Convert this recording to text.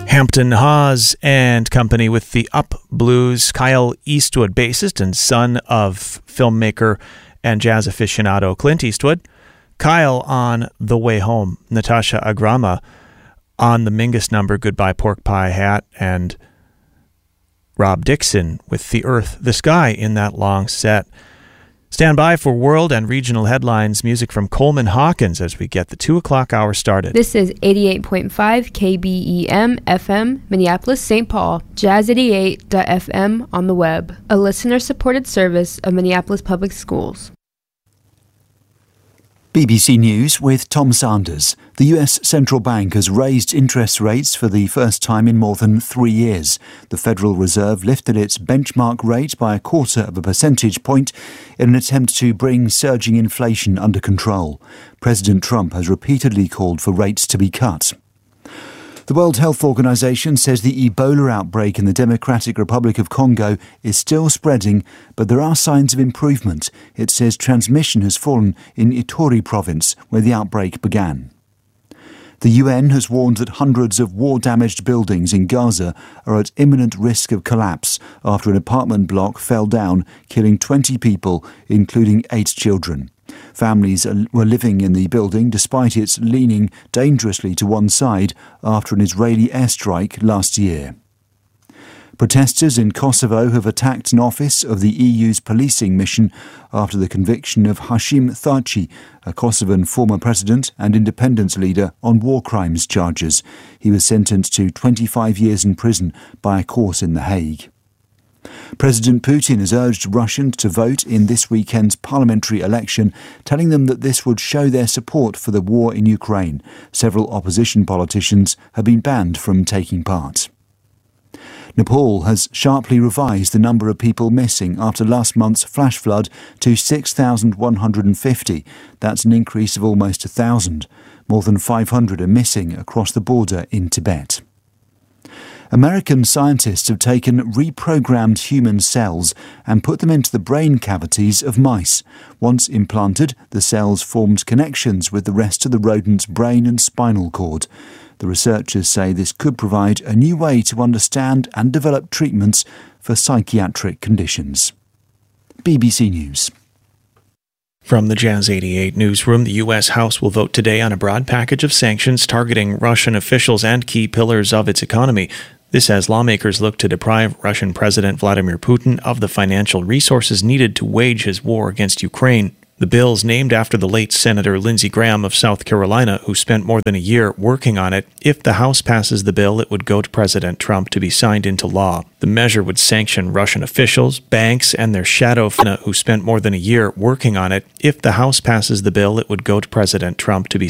Hampton Hawes and company with the Up Blues. Kyle Eastwood, bassist and son of filmmaker and jazz aficionado Clint Eastwood. Kyle on The Way Home. Natasha Agrama on the Mingus number, Goodbye Pork Pie Hat. And Rob Dixon with The Earth, the Sky in that long set. Stand by for world and regional headlines, music from Coleman Hawkins as we get the 2 o'clock hour started. This is 88.5 KBEM FM, Minneapolis, St. Paul, Jazz88.fm on the web, a listener-supported service of Minneapolis Public Schools. BBC News with Tom Sanders. The US Central Bank has raised interest rates for the first time in more than 3 years. The Federal Reserve lifted its benchmark rate by 0.25 percentage point in an attempt to bring surging inflation under control. President Trump has repeatedly called for rates to be cut. The World Health Organization says the Ebola outbreak in the Democratic Republic of Congo is still spreading, but there are signs of improvement. It says transmission has fallen in Ituri province, where the outbreak began. The UN has warned that hundreds of war-damaged buildings in Gaza are at imminent risk of collapse after an apartment block fell down, killing 20 people, including 8 children. Families were living in the building despite its leaning dangerously to one side after an Israeli airstrike last year. Protesters in Kosovo have attacked an office of the EU's policing mission after the conviction of Hashim Thaçi, a Kosovan former president and independence leader, on war crimes charges. He was sentenced to 25 years in prison by a court in The Hague. President Putin has urged Russians to vote in this weekend's parliamentary election, telling them that this would show their support for the war in Ukraine. Several opposition politicians have been banned from taking part. Nepal has sharply revised the number of people missing after last month's flash flood to 6,150. That's an increase of almost 1,000. More than 500 are missing across the border in Tibet. American scientists have taken reprogrammed human cells and put them into the brain cavities of mice. Once implanted, the cells formed connections with the rest of the rodent's brain and spinal cord. The researchers say this could provide a new way to understand and develop treatments for psychiatric conditions. BBC News. From the Jazz 88 newsroom, the U.S. House will vote today on a broad package of sanctions targeting Russian officials and key pillars of its economy. This as lawmakers look to deprive Russian President Vladimir Putin of the financial resources needed to wage his war against Ukraine. The bill's named after the late Senator Lindsey Graham of South Carolina, who spent more than a year working on it. If the House passes the bill, it would go to President Trump to be signed into law. The measure would sanction Russian officials, banks, and their shadow who spent more than a year working on it. If the House passes the bill, it would go to President Trump to be